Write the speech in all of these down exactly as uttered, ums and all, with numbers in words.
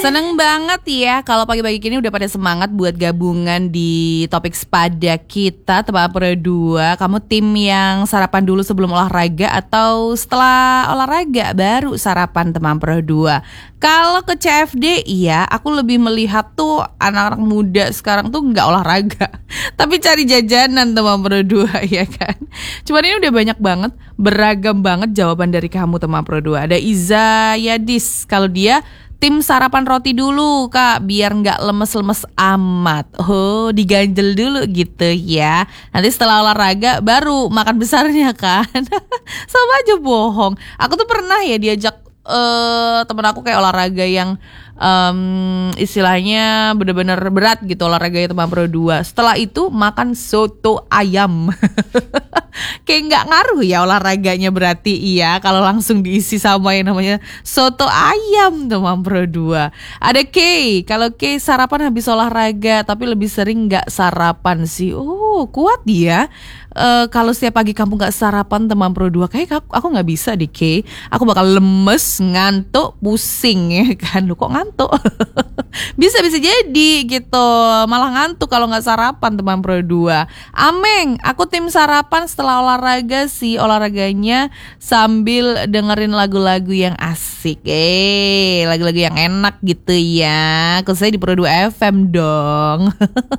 Seneng banget ya kalau pagi-pagi gini udah pada semangat buat gabungan di topik sepada kita teman Pro dua. Kamu tim yang sarapan dulu sebelum olahraga atau setelah olahraga baru sarapan teman Pro dua? Kalau ke C F D iya, aku lebih melihat tuh anak-anak muda sekarang tuh nggak olahraga tapi cari jajanan teman Pro dua ya kan. Cuman ini udah banyak banget, beragam banget jawaban dari kamu teman Pro dua. Ada Iza Yadis, kalau dia tim sarapan roti dulu kak, biar gak lemes-lemes amat. Oh, diganjel dulu gitu ya. Nanti setelah olahraga baru makan besarnya kan. Sama aja bohong. Aku tuh pernah ya diajak uh, temen aku kayak olahraga yang um, istilahnya bener-bener berat gitu, olahraganya teman Pro dua. Setelah itu makan soto ayam. Kayak gak ngaruh ya olahraganya berarti iya kalau langsung diisi sama yang namanya soto ayam teman Pro dua. Ada Kay, kalau Kay sarapan habis olahraga tapi lebih sering gak sarapan sih. Oh kuat dia. Uh, kalau setiap pagi kamu gak sarapan teman Pro dua, kayak aku, aku gak bisa deh Kay. Aku bakal lemes, ngantuk, pusing ya kan. Lu kok ngantuk? Bisa-bisa jadi gitu, malah ngantuk kalau gak sarapan teman Pro dua. Ameng, aku tim sarapan setelah olahraga sih. Olahraganya sambil dengerin lagu-lagu yang asik, eh lagu-lagu yang enak gitu ya. Khususnya di Pro dua F M dong.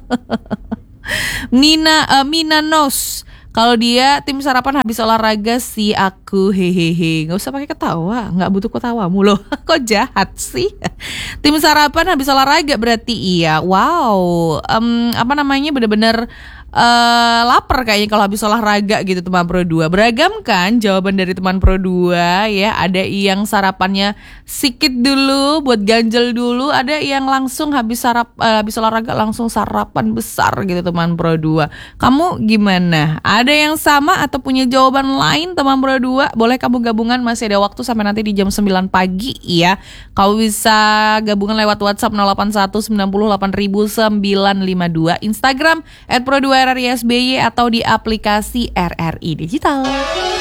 Nina uh, Mina Nos, kalau dia tim sarapan habis olahraga sih aku, hehehe. Gak usah pakai ketawa, gak butuh ketawamu loh. Kok jahat sih? Tim sarapan habis olahraga berarti iya. Wow, um, apa namanya bener-bener uh, lapar kayaknya kalau habis olahraga gitu teman Pro dua. Beragam kan jawaban dari teman Pro dua ya. Ada yang sarapannya sikit dulu buat ganjel dulu, ada yang langsung habis sarap uh, habis olahraga langsung sarapan besar gitu teman Pro dua. Kamu gimana? Ada yang sama atau punya jawaban lain teman Pro dua? Boleh kamu gabungan, masih ada waktu sampai nanti di jam sembilan pagi ya. Kamu bisa gabungan lewat WhatsApp nol delapan satu sembilan nol delapan sembilan lima dua, Instagram et pro dua R R I S B Y atau di aplikasi R R I Digital.